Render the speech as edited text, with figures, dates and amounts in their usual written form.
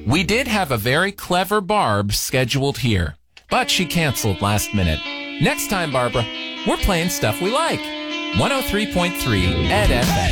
We did have a very clever Barb scheduled here, but she canceled last minute. Next time, Barbara, we're playing stuff we like. 103.3 Ed FM.